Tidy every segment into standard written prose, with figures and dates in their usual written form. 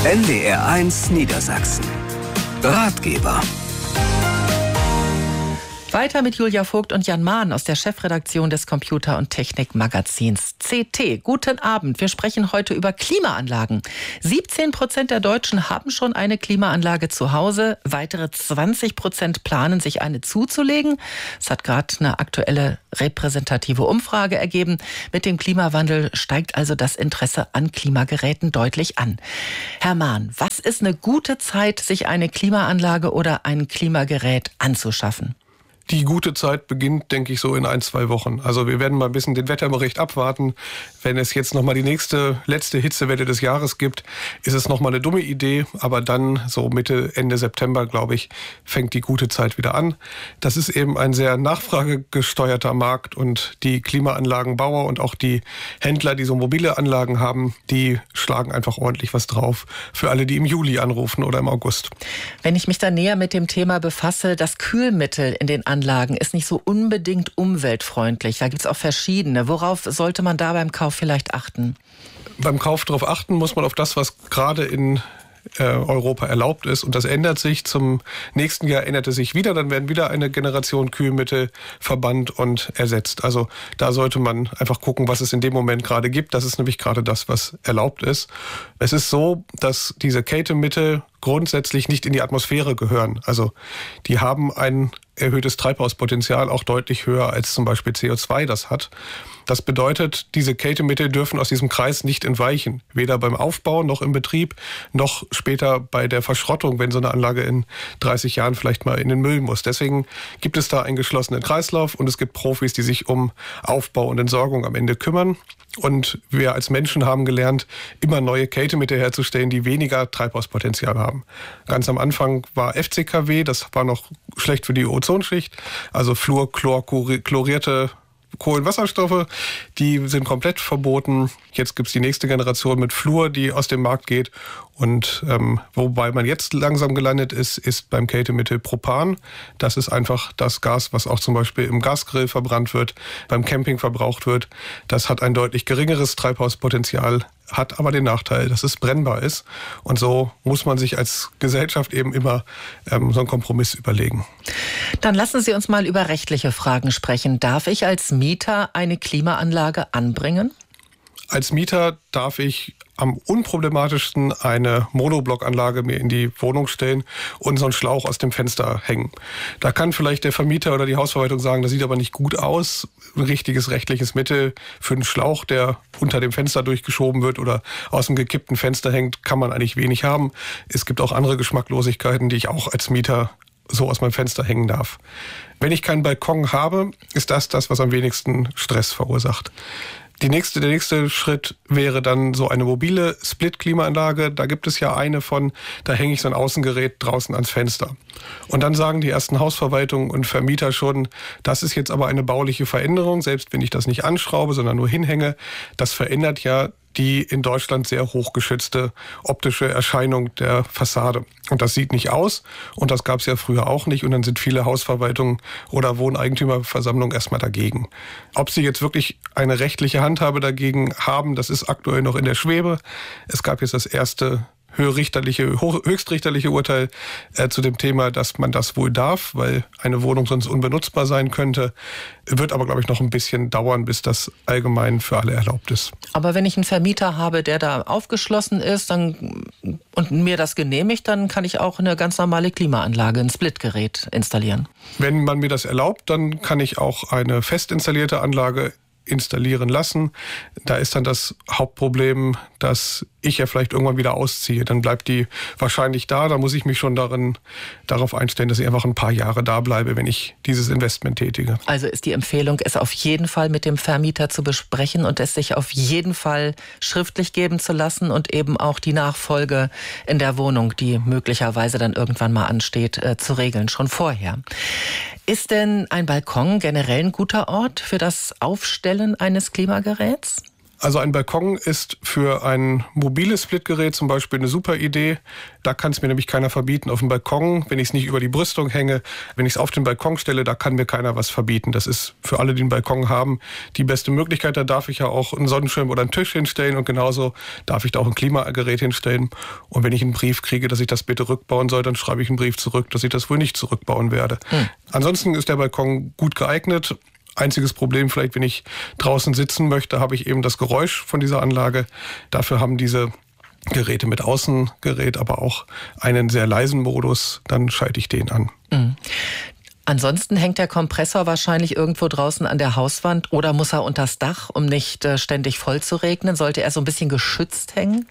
NDR1 Niedersachsen. Ratgeber. Weiter mit Julia Vogt und Jan Mahn aus der Chefredaktion des Computer- und Technikmagazins CT. Guten Abend. Wir sprechen heute über Klimaanlagen. 17% der Deutschen haben schon eine Klimaanlage zu Hause. Weitere 20% planen, sich eine zuzulegen. Es hat gerade eine aktuelle repräsentative Umfrage ergeben. Mit dem Klimawandel steigt also das Interesse an Klimageräten deutlich an. Herr Mahn, was ist eine gute Zeit, sich eine Klimaanlage oder ein Klimagerät anzuschaffen? Die gute Zeit beginnt, denke ich, so in 1-2 Wochen. Also wir werden mal ein bisschen den Wetterbericht abwarten. Wenn es jetzt nochmal die letzte Hitzewelle des Jahres gibt, ist es nochmal eine dumme Idee. Aber dann, so Mitte, Ende September, glaube ich, fängt die gute Zeit wieder an. Das ist eben ein sehr nachfragegesteuerter Markt. Und die Klimaanlagenbauer und auch die Händler, die so mobile Anlagen haben, die schlagen einfach ordentlich was drauf. Für alle, die im Juli anrufen oder im August. Wenn ich mich dann näher mit dem Thema befasse, das Kühlmittel in den Anlagen ist nicht so unbedingt umweltfreundlich. Da gibt es auch verschiedene. Worauf sollte man da beim Kauf vielleicht achten? Beim Kauf darauf achten muss man auf das, was gerade in Europa erlaubt ist. Und das ändert sich. Zum nächsten Jahr ändert es sich wieder. Dann werden wieder eine Generation Kühlmittel verbannt und ersetzt. Also da sollte man einfach gucken, was es in dem Moment gerade gibt. Das ist nämlich gerade das, was erlaubt ist. Es ist so, dass diese Kältemittel grundsätzlich nicht in die Atmosphäre gehören. Also die haben ein erhöhtes Treibhauspotenzial, auch deutlich höher als zum Beispiel CO2 das hat. Das bedeutet, diese Kältemittel dürfen aus diesem Kreis nicht entweichen. Weder beim Aufbau noch im Betrieb, noch später bei der Verschrottung, wenn so eine Anlage in 30 Jahren vielleicht mal in den Müll muss. Deswegen gibt es da einen geschlossenen Kreislauf und es gibt Profis, die sich um Aufbau und Entsorgung am Ende kümmern. Und wir als Menschen haben gelernt, immer neue Kältemittel herzustellen, die weniger Treibhauspotenzial haben. Ganz am Anfang war FCKW, das war noch schlecht für die Ozonschicht, also Fluor, Chlor, chlorierte Kohlenwasserstoffe, die sind komplett verboten. Jetzt gibt's die nächste Generation mit Fluor, die aus dem Markt geht. Und wobei man jetzt langsam gelandet ist beim Kältemittel Propan. Das ist einfach das Gas, was auch zum Beispiel im Gasgrill verbrannt wird, beim Camping verbraucht wird. Das hat ein deutlich geringeres Treibhauspotenzial, hat aber den Nachteil, dass es brennbar ist. Und so muss man sich als Gesellschaft eben immer so einen Kompromiss überlegen. Dann lassen Sie uns mal über rechtliche Fragen sprechen. Darf ich als Mieter eine Klimaanlage anbringen? Als Mieter darf ich am unproblematischsten eine Monoblockanlage mir in die Wohnung stellen und so einen Schlauch aus dem Fenster hängen. Da kann vielleicht der Vermieter oder die Hausverwaltung sagen, das sieht aber nicht gut aus. Ein richtiges rechtliches Mittel für einen Schlauch, der unter dem Fenster durchgeschoben wird oder aus dem gekippten Fenster hängt, kann man eigentlich wenig haben. Es gibt auch andere Geschmacklosigkeiten, die ich auch als Mieter so aus meinem Fenster hängen darf. Wenn ich keinen Balkon habe, ist das, was am wenigsten Stress verursacht. Der nächste Schritt wäre dann so eine mobile Split-Klimaanlage. Da gibt es ja eine von, da hänge ich so ein Außengerät draußen ans Fenster. Und dann sagen die ersten Hausverwaltungen und Vermieter schon, das ist jetzt aber eine bauliche Veränderung, selbst wenn ich das nicht anschraube, sondern nur hinhänge. Das verändert ja die in Deutschland sehr hochgeschützte optische Erscheinung der Fassade. Und das sieht nicht aus und das gab es ja früher auch nicht und dann sind viele Hausverwaltungen oder Wohneigentümerversammlungen erstmal dagegen. Ob sie jetzt wirklich eine rechtliche Handhabe dagegen haben, das ist aktuell noch in der Schwebe. Es gab jetzt das erste höchstrichterliche Urteil zu dem Thema, dass man das wohl darf, weil eine Wohnung sonst unbenutzbar sein könnte. Wird aber, glaube ich, noch ein bisschen dauern, bis das allgemein für alle erlaubt ist. Aber wenn ich einen Vermieter habe, der da aufgeschlossen ist und mir das genehmigt, dann kann ich auch eine ganz normale Klimaanlage, ein Splitgerät installieren. Wenn man mir das erlaubt, dann kann ich auch eine fest installierte Anlage installieren lassen. Da ist dann das Hauptproblem, dass ich ja vielleicht irgendwann wieder ausziehe. Dann bleibt die wahrscheinlich da. Da muss ich mich schon darauf einstellen, dass ich einfach ein paar Jahre da bleibe, wenn ich dieses Investment tätige. Also ist die Empfehlung, es auf jeden Fall mit dem Vermieter zu besprechen und es sich auf jeden Fall schriftlich geben zu lassen und eben auch die Nachfolge in der Wohnung, die möglicherweise dann irgendwann mal ansteht, zu regeln, schon vorher. Ist denn ein Balkon generell ein guter Ort für das Aufstellen eines Klimageräts? Also ein Balkon ist für ein mobiles Splitgerät zum Beispiel eine super Idee. Da kann es mir nämlich keiner verbieten. Auf dem Balkon, wenn ich es nicht über die Brüstung hänge, wenn ich es auf den Balkon stelle, da kann mir keiner was verbieten. Das ist für alle, die einen Balkon haben, die beste Möglichkeit. Da darf ich ja auch einen Sonnenschirm oder einen Tisch hinstellen und genauso darf ich da auch ein Klimagerät hinstellen. Und wenn ich einen Brief kriege, dass ich das bitte rückbauen soll, dann schreibe ich einen Brief zurück, dass ich das wohl nicht zurückbauen werde. Ansonsten ist der Balkon gut geeignet. Einziges Problem vielleicht, wenn ich draußen sitzen möchte, habe ich eben das Geräusch von dieser Anlage. Dafür haben diese Geräte mit Außengerät aber auch einen sehr leisen Modus. Dann schalte ich den an. Ansonsten hängt der Kompressor wahrscheinlich irgendwo draußen an der Hauswand oder muss er unters Dach, um nicht ständig voll zu regnen? Sollte er so ein bisschen geschützt hängen?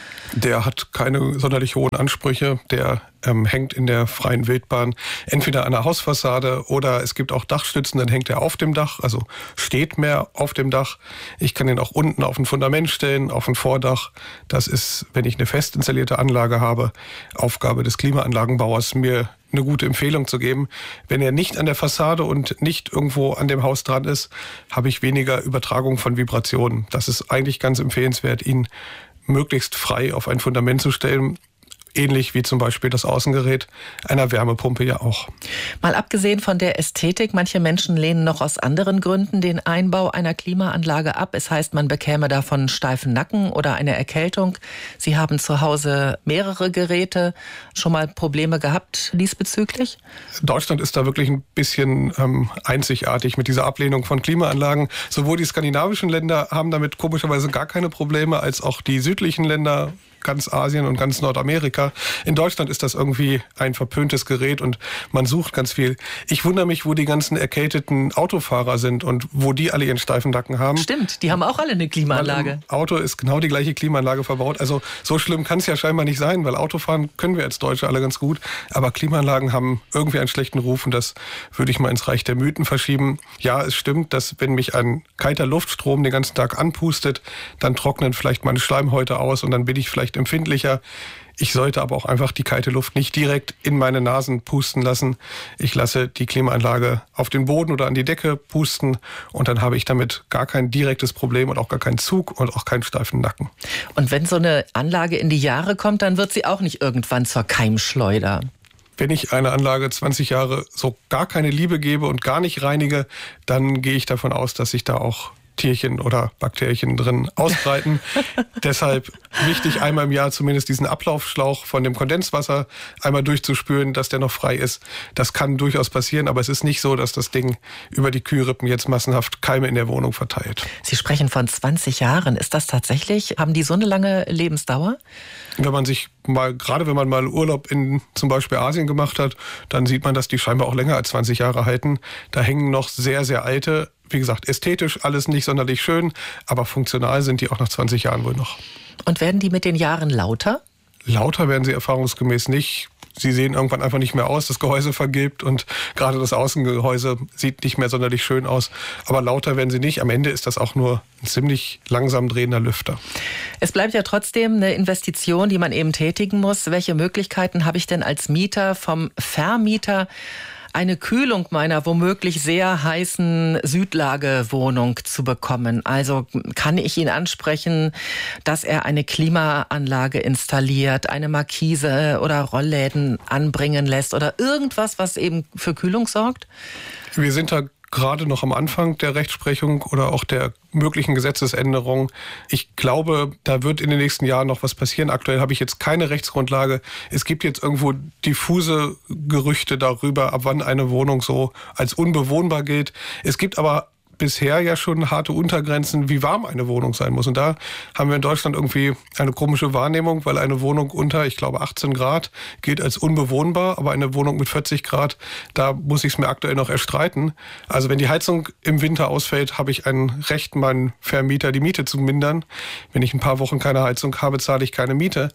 Der hat keine sonderlich hohen Ansprüche. Der hängt in der freien Wildbahn entweder an der Hausfassade oder es gibt auch Dachstützen, dann hängt er auf dem Dach, also steht mehr auf dem Dach. Ich kann ihn auch unten auf ein Fundament stellen, auf ein Vordach. Das ist, wenn ich eine fest installierte Anlage habe, Aufgabe des Klimaanlagenbauers, mir eine gute Empfehlung zu geben. Wenn er nicht an der Fassade und nicht irgendwo an dem Haus dran ist, habe ich weniger Übertragung von Vibrationen. Das ist eigentlich ganz empfehlenswert, ihn möglichst frei auf ein Fundament zu stellen. Ähnlich wie zum Beispiel das Außengerät einer Wärmepumpe ja auch. Mal abgesehen von der Ästhetik, manche Menschen lehnen noch aus anderen Gründen den Einbau einer Klimaanlage ab. Es heißt, man bekäme davon steifen Nacken oder eine Erkältung. Sie haben zu Hause mehrere Geräte. Schon mal Probleme gehabt diesbezüglich? Deutschland ist da wirklich ein bisschen einzigartig mit dieser Ablehnung von Klimaanlagen. Sowohl die skandinavischen Länder haben damit komischerweise gar keine Probleme, als auch die südlichen Länder, ganz Asien und ganz Nordamerika. In Deutschland ist das irgendwie ein verpöntes Gerät und man sucht ganz viel. Ich wundere mich, wo die ganzen erkälteten Autofahrer sind und wo die alle ihren steifen Nacken haben. Stimmt, die haben auch alle eine Klimaanlage. Im Auto ist genau die gleiche Klimaanlage verbaut. Also so schlimm kann es ja scheinbar nicht sein, weil Autofahren können wir als Deutsche alle ganz gut. Aber Klimaanlagen haben irgendwie einen schlechten Ruf und das würde ich mal ins Reich der Mythen verschieben. Ja, es stimmt, dass wenn mich ein kalter Luftstrom den ganzen Tag anpustet, dann trocknen vielleicht meine Schleimhäute aus und dann bin ich vielleicht empfindlicher. Ich sollte aber auch einfach die kalte Luft nicht direkt in meine Nasen pusten lassen. Ich lasse die Klimaanlage auf den Boden oder an die Decke pusten und dann habe ich damit gar kein direktes Problem und auch gar keinen Zug und auch keinen steifen Nacken. Und wenn so eine Anlage in die Jahre kommt, dann wird sie auch nicht irgendwann zur Keimschleuder. Wenn ich eine Anlage 20 Jahre so gar keine Liebe gebe und gar nicht reinige, dann gehe ich davon aus, dass sich da auch Tierchen oder Bakterien drin ausbreiten. Deshalb wichtig, einmal im Jahr zumindest diesen Ablaufschlauch von dem Kondenswasser einmal durchzuspülen, dass der noch frei ist. Das kann durchaus passieren, aber es ist nicht so, dass das Ding über die Kühlrippen jetzt massenhaft Keime in der Wohnung verteilt. Sie sprechen von 20 Jahren. Ist das tatsächlich, haben die so eine lange Lebensdauer? Wenn man sich mal, gerade wenn man mal Urlaub in zum Beispiel Asien gemacht hat, dann sieht man, dass die scheinbar auch länger als 20 Jahre halten. Da hängen noch sehr, sehr alte, wie gesagt, ästhetisch alles nicht sonderlich schön, aber funktional sind die auch nach 20 Jahren wohl noch. Und werden die mit den Jahren lauter? Lauter werden sie erfahrungsgemäß nicht. Sie sehen irgendwann einfach nicht mehr aus, das Gehäuse vergilbt und gerade das Außengehäuse sieht nicht mehr sonderlich schön aus. Aber lauter werden sie nicht. Am Ende ist das auch nur ein ziemlich langsam drehender Lüfter. Es bleibt ja trotzdem eine Investition, die man eben tätigen muss. Welche Möglichkeiten habe ich denn als Mieter vom Vermieter, eine Kühlung meiner womöglich sehr heißen Südlagewohnung zu bekommen? Also kann ich ihn ansprechen, dass er eine Klimaanlage installiert, eine Markise oder Rollläden anbringen lässt oder irgendwas, was eben für Kühlung sorgt? Wir sind da gerade noch am Anfang der Rechtsprechung oder auch der möglichen Gesetzesänderung. Ich glaube, da wird in den nächsten Jahren noch was passieren. Aktuell habe ich jetzt keine Rechtsgrundlage. Es gibt jetzt irgendwo diffuse Gerüchte darüber, ab wann eine Wohnung so als unbewohnbar gilt. Es gibt aber bisher ja schon harte Untergrenzen, wie warm eine Wohnung sein muss. Und da haben wir in Deutschland irgendwie eine komische Wahrnehmung, weil eine Wohnung unter, ich glaube, 18 Grad gilt als unbewohnbar, aber eine Wohnung mit 40 Grad, da muss ich es mir aktuell noch erstreiten. Also wenn die Heizung im Winter ausfällt, habe ich ein Recht, meinen Vermieter die Miete zu mindern. Wenn ich ein paar Wochen keine Heizung habe, zahle ich keine Miete.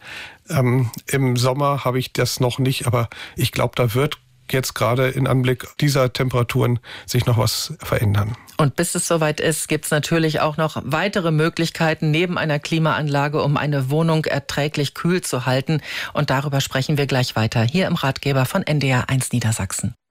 Im Sommer habe ich das noch nicht, aber ich glaube, da wird jetzt gerade in Anblick dieser Temperaturen sich noch was verändern. Und bis es soweit ist, gibt es natürlich auch noch weitere Möglichkeiten neben einer Klimaanlage, um eine Wohnung erträglich kühl zu halten. Und darüber sprechen wir gleich weiter hier im Ratgeber von NDR 1 Niedersachsen.